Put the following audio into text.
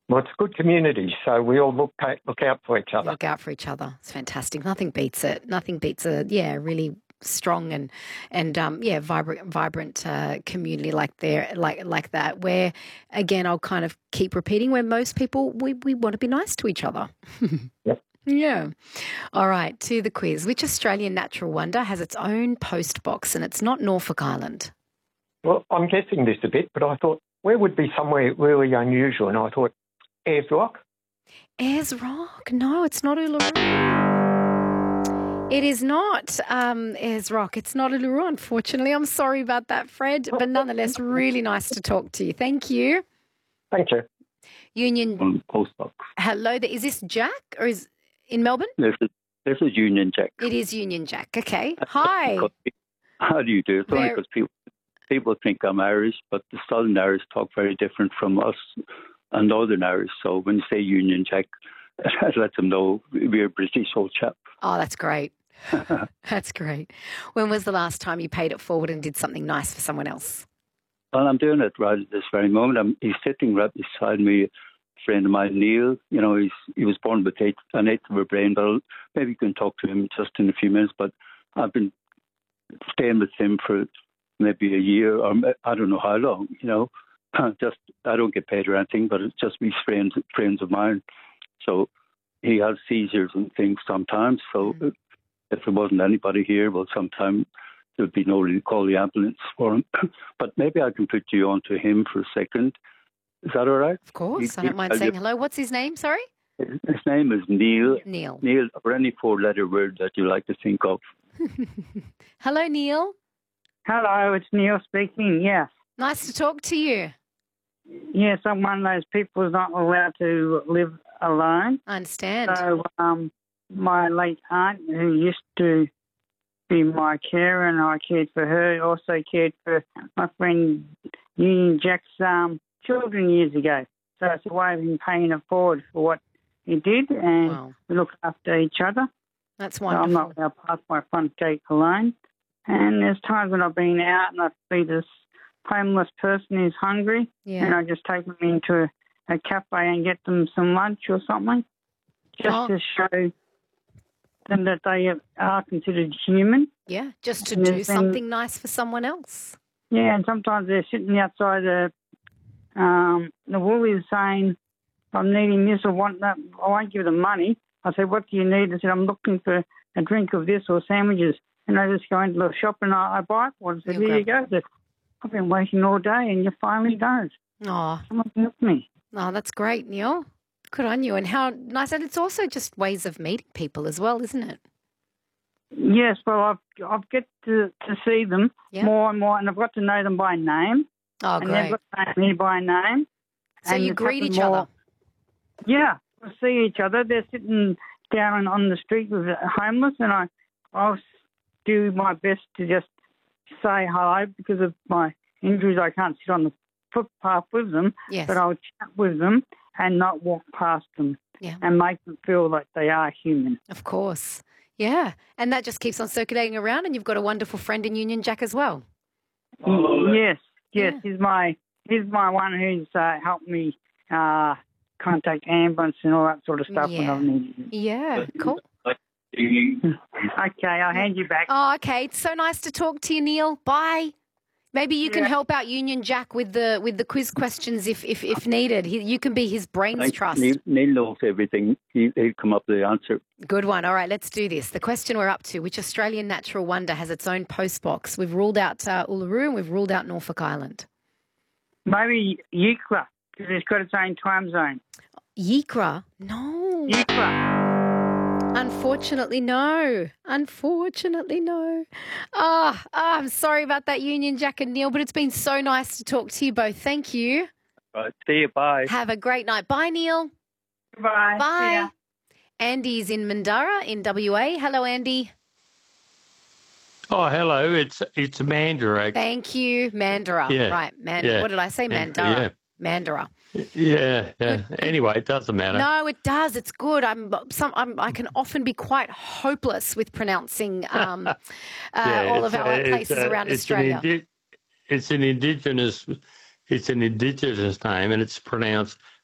Well, it's a good community, so we all look out for each other. Look out for each other. It's fantastic. Nothing beats it. Nothing beats a really strong and vibrant community like that. Where again, I'll kind of keep repeating, where most people we want to be nice to each other. Yep. Yeah. All right, to the quiz. Which Australian natural wonder has its own post box and it's not Norfolk Island? Well, I'm guessing this a bit, but I thought where would be somewhere really unusual, and I thought Ayers Rock. Ayers Rock? No, it's not Uluru. It is not Ayers Rock. It's not Uluru, unfortunately. I'm sorry about that, Fred, but nonetheless, really nice to talk to you. Thank you. Thank you. Union Postbox. Hello, is this Jack or is in Melbourne? This is Union Jack. It is Union Jack. Okay. Hi. How do you do? It's only because people think I'm Irish, but the Southern Irish talk very different from us and Northern Irish. So when you say Union Jack, I let them know we're a British old chap. Oh, that's great. That's great. When was the last time you paid it forward and did something nice for someone else? Well, I'm doing it right at this very moment. He's sitting right beside me, a friend of mine, Neil. You know, he was born with an eighth of a brain, but maybe you can talk to him just in a few minutes. But I've been staying with him for maybe a year, or I don't know how long, you know. Just I don't get paid or anything, but it's just these friends of mine. So he has seizures and things sometimes. So if there wasn't anybody here, well, sometimes there'd be nobody to call the ambulance for him. But maybe I can put you on to him for a second. Is that all right? Of course. I don't mind saying hello. What's his name? Sorry? His name is Neil. Neil, or any four-letter word that you like to think of. Hello, Neil. Hello, it's Neil speaking, yes. Nice to talk to you. Yes, I'm one of those people who's not allowed to live alone. I understand. So my late aunt, who used to be my carer, and I cared for her, also cared for my friend Union Jack's children years ago. So it's a way of him paying it forward for what he did, and we look after each other. That's wonderful. So I'm not allowed to pass my front gate alone. And there's times when I've been out and I see this homeless person who's hungry, and I just take them into a cafe and get them some lunch or something, just to show them that they are considered human. Yeah, just to do something nice for someone else. Yeah, and sometimes they're sitting outside the Woolies saying, I'm needing this or want that. I won't give them money. I said, what do you need? I said, I'm looking for a drink of this or sandwiches. And I just go into the shop and I buy one. I said, here you go. I said, I've been waiting all day and you finally don't. Oh. Someone help me. Oh, that's great, Neil. Good on you. And how nice. And it's also just ways of meeting people as well, isn't it? Yes, well, I've get to see them more and more, and I've got to know them by name. Oh, great. And they've got to know me by name. So you greet each other? Yeah, we see each other. They're sitting down on the street with homeless, and I'll do my best to just say hello. Because of my injuries, I can't sit on the footpath with them, but I'll chat with them and not walk past them and make them feel like they are human. Of course. Yeah, and that just keeps on circulating around, and you've got a wonderful friend in Union Jack as well. Yes, he's my one who's helped me contact ambulance and all that sort of stuff when I've needed. Yeah, cool. Okay, I'll hand you back. Oh, okay. It's so nice to talk to you, Neil. Bye. Maybe you can help out Union Jack with the quiz questions if needed. You can be his brains trust. Neil knows everything. He'll come up with the answer. Good one. All right, let's do this. The question we're up to: which Australian natural wonder has its own post box? We've ruled out Uluru and we've ruled out Norfolk Island. Maybe Yikra, because it's got its own time zone. Yikra? No. Yikra. Unfortunately, no. I'm sorry about that, Union Jack and Neil, but it's been so nice to talk to you both. Thank you. Right, see you. Bye. Have a great night. Bye, Neil. Bye. Bye. Andy's in Mandara in WA. Hello, Andy. Oh, hello. It's Mandara. Thank you, Mandara. Yeah. Right, What did I say? Mandara. Yeah. Mandara. Yeah. Anyway, it doesn't matter. No, it does. It's good. I can often be quite hopeless with pronouncing all of our places around Australia. It's an indigenous name, and it's pronounced